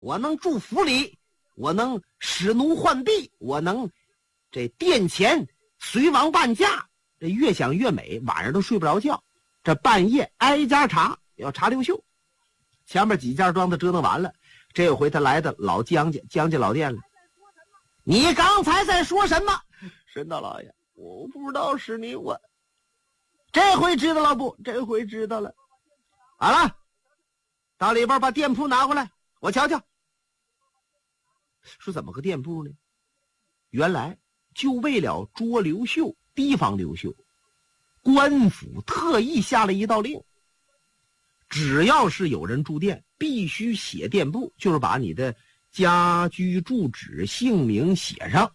我能住府里，我能使奴换婢，我能这殿前随王伴驾，这越想越美，晚上都睡不着觉。这半夜挨家查，要查刘秀。前面几家庄子折腾完了，这回他来的老姜家老店了。你刚才在说什么？神道老爷，我不知道是你，我这回知道了不？这回知道了。好了，到里边把店铺拿过来，我瞧瞧。说怎么个店铺呢？原来就为了捉刘秀，提防刘秀，官府特意下了一道令，只要是有人住店，必须写店铺，就是把你的家居住址姓名写上，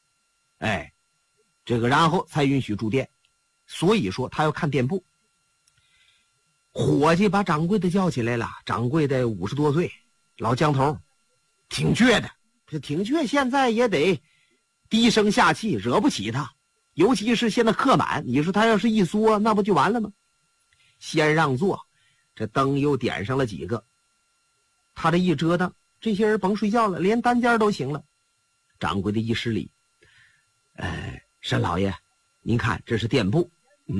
这个然后才允许住店。所以说他要看店铺。伙计把掌柜的叫起来了，掌柜的50多岁，老江头，挺倔的，这挺倔，现在也得低声下气，惹不起他。尤其是现在客满，你说他要是一缩，那不就完了吗？先让座，这灯又点上了几个，他这一折腾，这些人甭睡觉了，连单间都行了。掌柜的一施礼，沈老爷，您看这是店铺，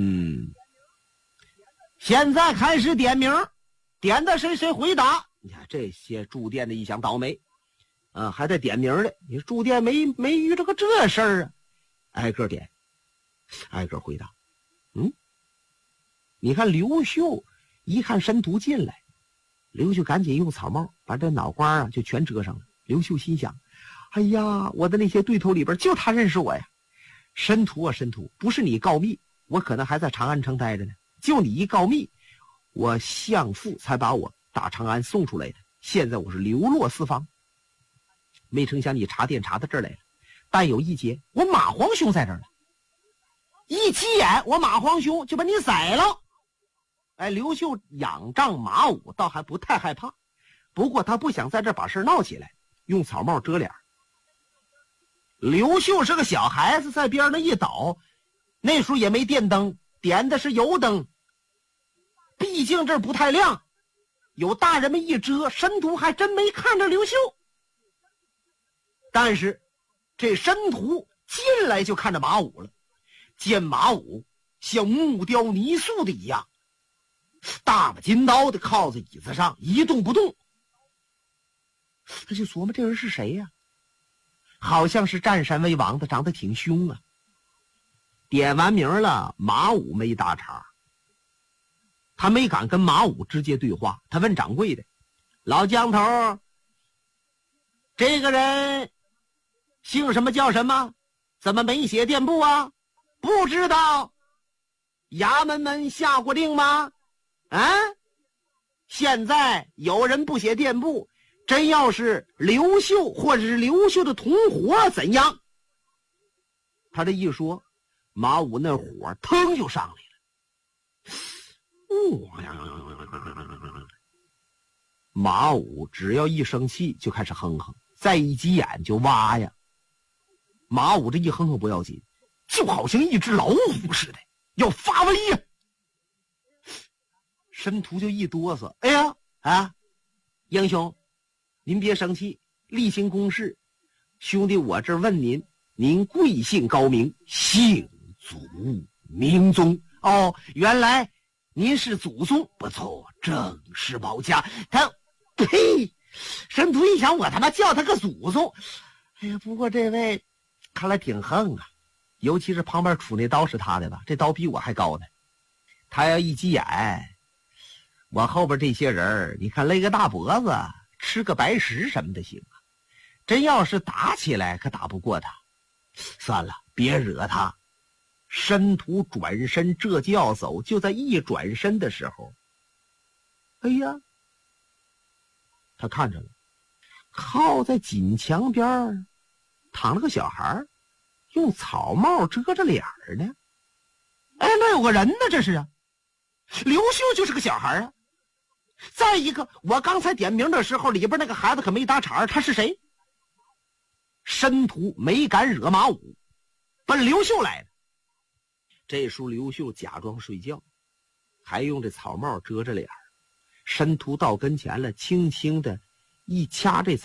现在开始点名，点的谁回答。你看这些住店的一想倒霉，还得点名的，你住店没遇着个这事儿啊，挨个点，挨个回答。你看刘秀一看申屠进来，刘秀赶紧用草帽把这脑瓜就全遮上了。刘秀心想，哎呀，我的那些对头里边就他认识我呀。申屠啊申屠，不是你告密，我可能还在长安城待着呢，就你一告密，我相父才把我打长安送出来的，现在我是流落四方。没成想你查店查到这儿来了，但有一节，我马皇兄在这儿了，一起眼我马皇兄就把你宰了。刘秀仰仗马武倒还不太害怕，不过他不想在这把事闹起来，用草帽遮脸。刘秀是个小孩子，在边上一倒，那时候也没电灯，点的是油灯，毕竟这不太亮，有大人们一遮，申屠还真没看着刘秀。但是这申屠进来就看着马武了，见马武像木雕泥塑的一样，大把金刀的靠在椅子上一动不动。他就琢磨这人是谁呀？好像是占山为王的，长得挺凶啊。点完名了，马武没搭茬，他没敢跟马武直接对话，他问掌柜的，老江头，这个人姓什么叫什么？怎么没写店铺啊？不知道衙门们下过令吗？现在有人不写店铺，真要是刘秀或者是刘秀的同伙怎样？他这一说，马武那火腾就上来了。马武只要一生气就开始哼哼，再一急眼就挖呀。马武这一哼哼不要紧，就好像一只老虎似的要发威呀。申屠就一哆嗦，哎呀，英雄您别生气，例行公事，兄弟我这问您，您贵姓高明，姓祖名宗？原来您是祖宗，不错，正是保家。他呸！申屠一想，我他妈叫他个祖宗。哎呀，不过这位看来挺横啊，尤其是旁边杵那刀是他的吧，这刀比我还高呢。他要一急眼，我后边这些人你看勒个大脖子，吃个白食什么的行啊。真要是打起来可打不过他，算了，别惹他。申屠转身这就要走，就在一转身的时候，哎呀，他看着了，靠在锦墙边躺了个小孩，用草帽遮着脸呢。那有个人呢，这是啊，刘秀就是个小孩啊。再一个，我刚才点名的时候，里边那个孩子可没搭茬，他是谁？申屠没敢惹马武，奔刘秀来了。这时候刘秀假装睡觉，还用这草帽遮着脸。申屠到跟前了，轻轻的一掐这